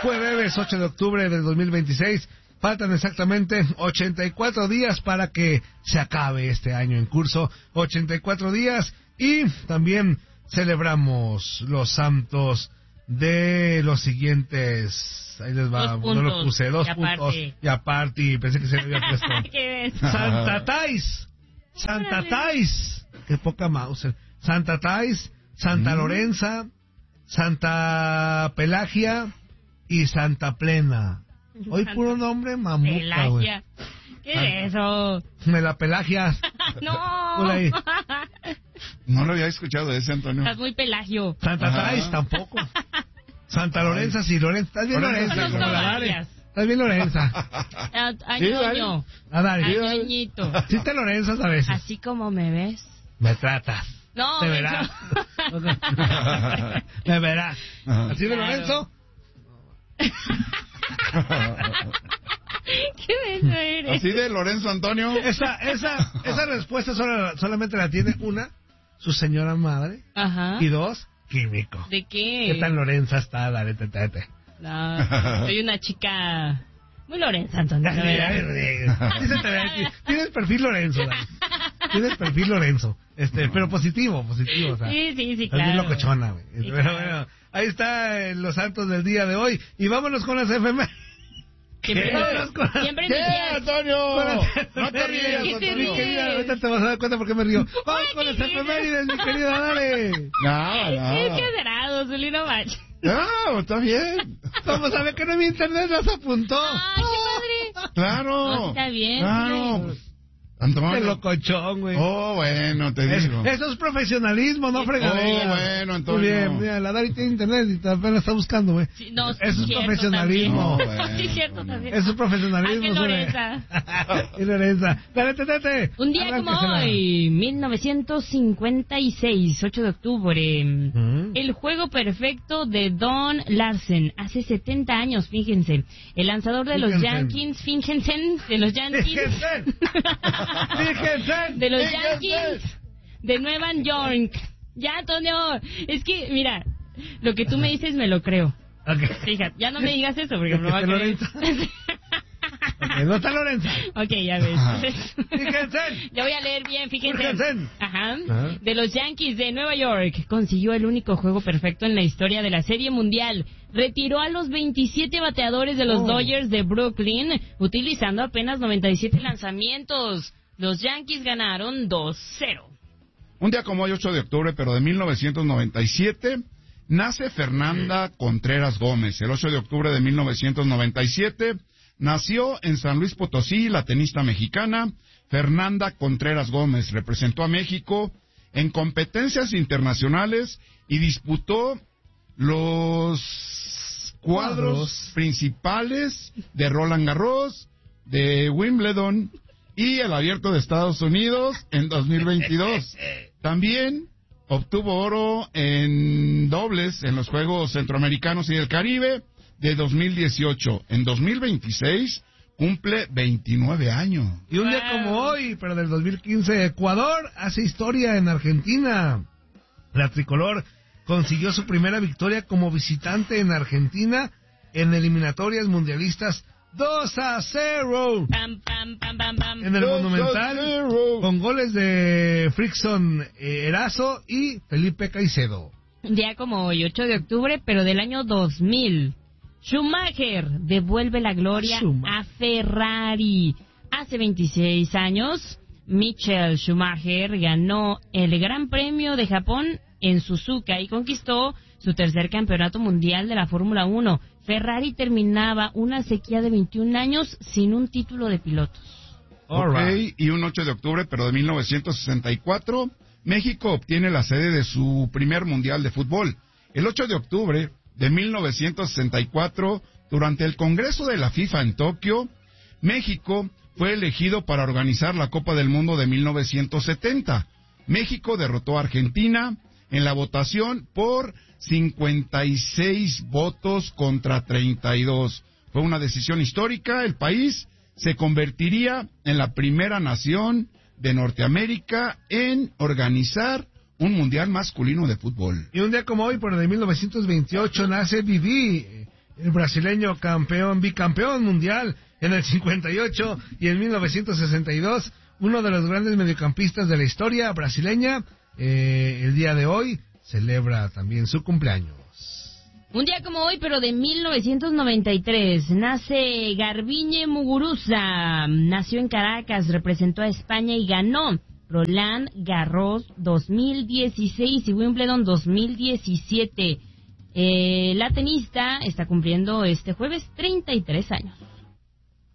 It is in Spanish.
Jueves 8 de octubre del 2026. Faltan exactamente 84 días para que se acabe este año en curso. 84 días y también celebramos los santos de los siguientes. Ahí les va, no lo puse, 2 puntos. Y aparte, pensé que se le había puesto. Santa Tais. Santa Tais. Qué poca mouse. Santa Tais, Santa Lorenza, Santa Pelagia y Santa Plena. Hoy puro nombre mamuca, güey. ¿Qué es eso? Me la pelagias. No. No lo había escuchado ese, Antonio. Estás muy pelagio. Santa Tais tampoco. Santa Lorenza, sí, Lorenza. ¿Estás bien, Lorenza? Como la Dare. ¿Estás bien, Lorenza? Añoño. Añoñito. Sí te Lorenzas a veces. Así como me ves. Me tratas. No, te verás. Me verás. ¿Así de Lorenzo? ¿Qué menso eres? ¿Así de Lorenzo Antonio? Esa respuesta solamente la tiene una, su señora madre. Ajá. Y 2, químico. ¿De qué? ¿Qué tan Lorenza está? Dale, No, soy una chica muy Lorenza, Antonio. Tienes perfil Lorenzo, Dale. Tienes perfil Lorenzo. Pero positivo, o sea. Sí, claro. Es locochona, güey. Sí, Pero bueno, ahí está los santos del día de hoy. Y vámonos con las FM. Siempre Antonio? No te rías, Mi querida, ahorita te vas a dar cuenta por qué me río. Vamos con las efemérides, mi querida, dale. No. Qué cerrado, Zulino Mach. No, está bien. Vamos a ver que no mi internet las apuntó. Ay, qué padre. Claro. No, está bien. Claro. Antonio. Qué locochón, güey. Oh, bueno, te digo. Eso es profesionalismo, no fregadera. Oh, bueno, Antonio. Muy bien, mira, la Dari tiene internet y apenas está buscando, güey. Sí, no, eso es profesionalismo. No, bueno. Sí, cierto también. Eso es profesionalismo. Ángel Lorenza. Y Lorenza. Dale, tete. Un día como hoy, 1956, 8 de octubre, el juego perfecto de Don Larsen, hace 70 años, fíjense. El lanzador de los Yankees, de los Yankees de Nueva York. Ya, Antonio, es que, mira, lo que tú me dices me lo creo. Okay. Fíjate, ya no me digas eso porque me va a creer. Okay, no está Lorenza. Ok, ya ves. Fíjense. Ya voy a leer bien, fíjense. Fíjense. Ajá. De los Yankees de Nueva York, consiguió el único juego perfecto en la historia de la Serie Mundial. Retiró a los 27 bateadores de los Dodgers de Brooklyn, utilizando apenas 97 lanzamientos. Los Yankees ganaron 2-0. Un día como hoy, 8 de octubre, pero de 1997, nace Fernanda Contreras Gómez. El 8 de octubre de 1997... nació en San Luis Potosí la tenista mexicana Fernanda Contreras Gómez. Representó a México en competencias internacionales y disputó los cuadros principales de Roland Garros, de Wimbledon y el Abierto de Estados Unidos en 2022. También obtuvo oro en dobles en los Juegos Centroamericanos y del Caribe de 2018. En 2026 cumple 29 años. Y un día como hoy, pero del 2015, Ecuador hace historia en Argentina. La tricolor consiguió su primera victoria como visitante en Argentina en eliminatorias mundialistas 2-0. En el Monumental, con goles de Frickson Erazo y Felipe Caicedo. Un día como hoy, 8 de octubre, pero del año 2000. Schumacher devuelve la gloria a Ferrari. Hace 26 años, Michael Schumacher ganó el Gran Premio de Japón en Suzuka y conquistó su tercer campeonato mundial de la Fórmula 1. Ferrari terminaba una sequía de 21 años sin un título de pilotos. Okay, y un 8 de octubre, pero de 1964, México obtiene la sede de su primer mundial de fútbol. El 8 de octubre de 1964, durante el Congreso de la FIFA en Tokio, México fue elegido para organizar la Copa del Mundo de 1970. México derrotó a Argentina en la votación por 56 votos contra 32. Fue una decisión histórica. El país se convertiría en la primera nación de Norteamérica en organizar un mundial masculino de fútbol. Y un día como hoy, por el de 1928, nace Vivi, el brasileño bicampeón mundial en el 58 y en 1962, uno de los grandes mediocampistas de la historia brasileña, el día de hoy celebra también su cumpleaños. Un día como hoy, pero de 1993, nace Garbiñe Muguruza. Nació en Caracas, representó a España y ganó Roland Garros 2016 y Wimbledon 2017. La tenista está cumpliendo este jueves 33 años.